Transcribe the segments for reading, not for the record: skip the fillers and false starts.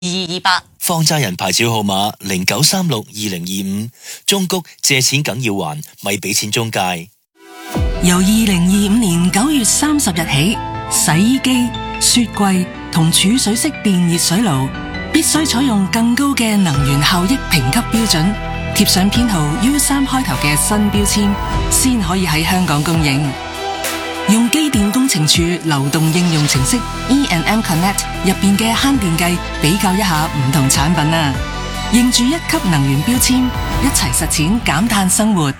2228。 放債人牌照號碼09362025，中谷借錢梗要還，咪俾錢中介。 由2025年9月30日起，洗衣機、雪櫃同儲水式電熱水爐必須採用更高嘅能源效益評級標準，貼上編號 U3 開頭嘅新標籤，先可以喺香港供應。用機電工程署流動應用程式 E&M Connect 入邊嘅慳電計比較一下唔同產品啊，認住1級能源標籤，一齊實踐減碳生活。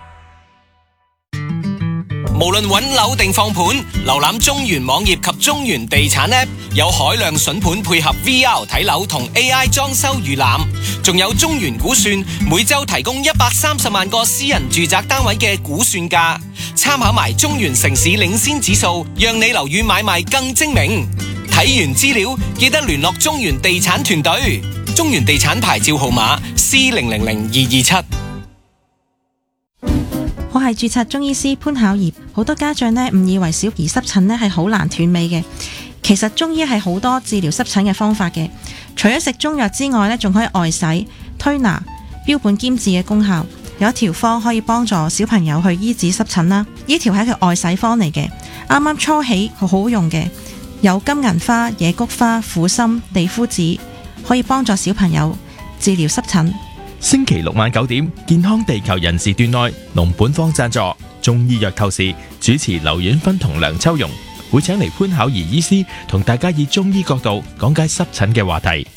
無論揾樓定放盤，瀏覽中原網頁及中原地產 App， 有海量筍盤配合 VR 睇樓同 AI 裝修預覽，仲有中原估算，每週提供130萬個私人住宅單位嘅估算價，參考埋中原城市領先指數，讓你樓宇買賣更精明。睇完資料，記得聯絡中原地產團隊。中原地產牌照號碼 C000227。 我係註冊中醫師潘巧兒，好多家長誤以為小兒濕疹係好難斷尾嘅，其實中醫係好多治療濕疹嘅方法嘅，除咗食中藥之外仲可以外洗、推拿，標本兼治嘅功效。有一條方可以幫助小朋友去醫治濕疹啦，呢條係一個外洗方嚟嘅，啱啱初起好好用嘅，有金銀花、野菊花、苦參、地膚子，可以幫助小朋友治療濕疹。 星期六晚9點，健康地球人時段內，龍本方贊助中醫藥透視，主持劉婉芬同梁秋容，會請嚟潘巧兒醫師同大家以中醫角度講解濕疹嘅話題。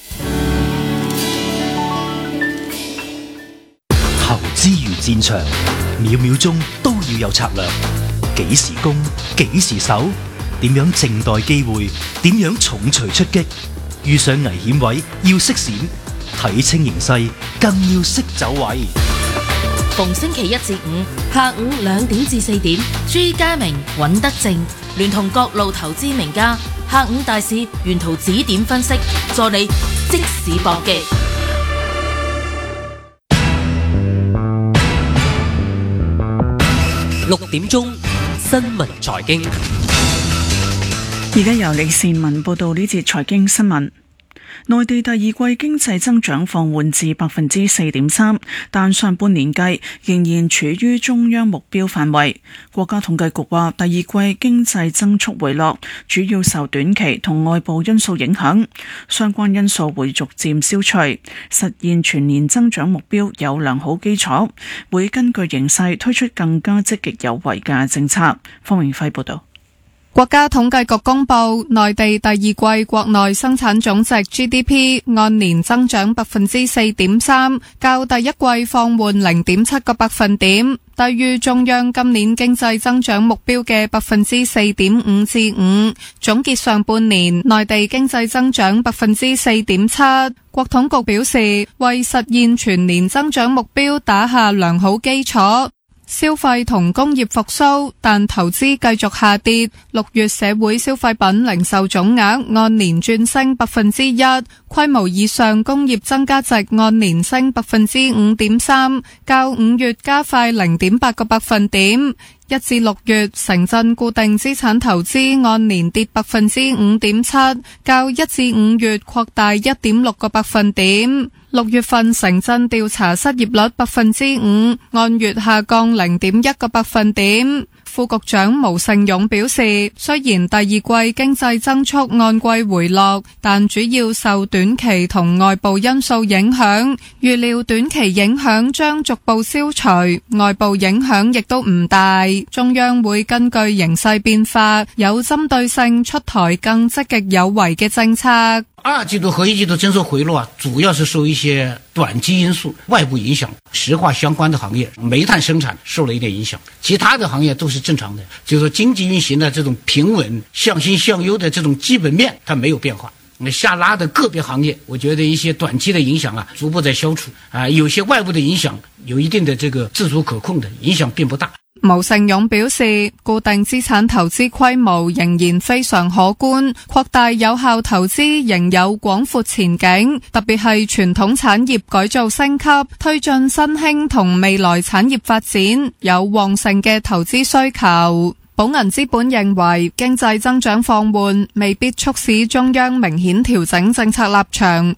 投資如戰場，秒秒鐘都要有策略，幾時攻，幾時守，點樣靜待機會，點樣重錘出擊，遇上危險位要識閃，睇清形勢更要識走位。 逢星期一至五下午2點至4點，朱家明、尹德正聯同各路投資名家，下午大市沿途指點分析，助你即時搏擊。6點鐘新聞財經， 而家由李善文報道呢節財經新聞。內地第二季經濟增長放緩至 4.3%， 但上半年計仍然處於中央目標範圍。國家統計局話，第二季經濟增速回落，主要受短期同外部因素影響，相關因素會逐漸消除，實現全年增長目標有良好基礎，會根據形勢推出更加積極有為嘅政策。方榮輝報道。 國家統計局公布，內地第二季國內生產總值 GDP 按年增長 4.3%， 較第一季放緩 0.7 個百分點，低於中央今年經濟增長目標嘅 4.5% 至 5%。總結上半年內地經濟增長 4.7%， 國統局表示，為實現全年增長目標打下良好基礎。消費同工業復甦，但投資繼續下跌。6月社會消費品零售總額按年轉升 1%， 規模以上工業增加值按年升 5.3%， 較5月加快 0.8 個百分點。1至6月城鎮固定資產投資按年跌 5.7%， 較1至5月擴大 1.6 個百分點。6月份城鎮調查失業率 5%， 按月下降 0.1 個百分點。副局長毛盛勇表示，雖然第二季經濟增速按季回落，但主要受短期同外部因素影響，預料短期影響將逐步消除，外部影響亦都唔大。中央會根據形勢變化，有針對性出台更積極有為嘅政策。 二季度和一季度增速回落，主要是受一些短期因素外部影響，石化相關的行業煤炭生產受了一點影響，其他的行業都是正常的，就是說經濟運行的這種平穩向新向優的這種基本面它沒有變化。下拉的個別行業，我覺得一些短期的影響逐步在消除，有些外部的影響有一定的這個自主可控的影響並不大。 毛盛勇表示，固定資產投資規模仍然非常可觀，擴大有效投資仍有廣闊前景，特別係傳統產業改造升級，推進新興同未來產業發展，有旺盛嘅投資需求。寶銀資本認為，經濟增長放緩未必促使中央明顯調整政策立場，